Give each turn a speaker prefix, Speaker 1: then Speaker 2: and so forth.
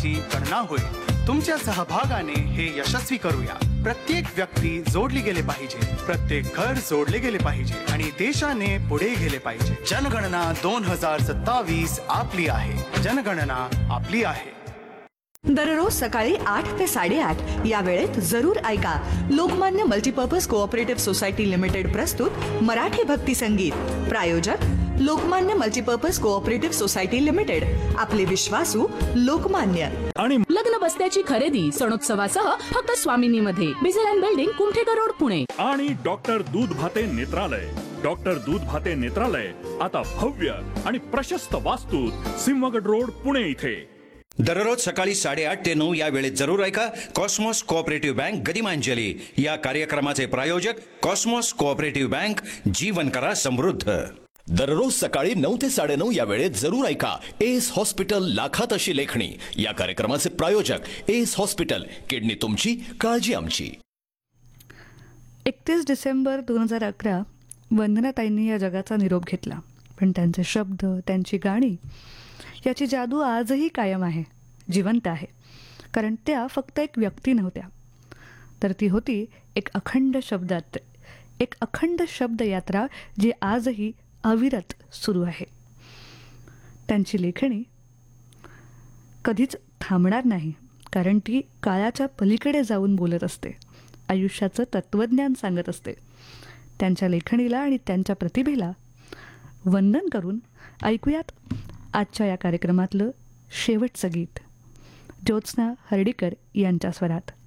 Speaker 1: समाजाची गणना होईल. तुमच्या सहभागाने हे यशस्वी करूया. प्रत्येक व्यक्ती जोडली गेले पाहिजे, प्रत्येक घर जोडले गेले पाहिजे आणि देशाने पुढे गेले पाहिजे. जनगणना 2027 आपली आहे. जनगणना आपली आहे.
Speaker 2: दररोज सकाळी 8 ते 8:30 या वेळेत जरूर ऐका Lokmanya multipurpose cooperative society limited प्रस्तुत मराठी भक्ती संगीत. प्रायोजक Lokmanya multipurpose cooperative society limited. आपले विश्वासू लोकमान्य.
Speaker 3: आणि लग्न बस्त्याची खरेदी सणोत्सवासह फक्त स्वामिनीमध्ये. बिझल बिल्डिंग, कुमठेकर रोड, पुणे.
Speaker 4: आणि डॉक्टर दूध भाते नेत्रालय. डॉक्टर दूध भाते नेत्रालय आता भव्य आणि प्रशस्त वास्तूत सिंहगड रोड, पुणे इथे.
Speaker 5: दररोज सकाळी 8:30 ते 9 या वेळेत जरूर ऐका कॉस्मॉस कोऑपरेटिव्ह बँक गदिमांजली. या कार्यक्रमाचे प्रायोजक कॉस्मॉस कोऑपरेटिव्ह बँक. जीवन करा समृद्ध.
Speaker 6: दररोज सकाळी 9 ते 9:30 या वेळेत जरूर ऐका एस हॉस्पिटल लाखात अशी लेखणी. या कार्यक्रमाचे प्रायोजक एस हॉस्पिटल. किडनी तुमची, काळजी आमची.
Speaker 7: 31 डिसेंबर 2011 वंदनाताईंनी या जगाचा निरोप घेतला. पण त्यांचे शब्द, त्यांची गाणी याची जादू आजही कायम आहे, जिवंत आहे. कारण त्या फक्त एक व्यक्ती नव्हत्या, तर ती होती एक अखंड शब्द यात्रा जी आजही अविरत सुरू आहे. त्यांची लेखणी कधीच थांबणार नाही, कारण ती काळाच्या पलीकडे जाऊन बोलत असते, आयुष्याचं तत्त्वज्ञान सांगत असते. त्यांच्या लेखणीला आणि त्यांच्या प्रतिभेला वंदन करून ऐकूयात आजच्या या कार्यक्रमातलं शेवटचं गीत ज्योत्स्ना हर्डीकर यांच्या स्वरात.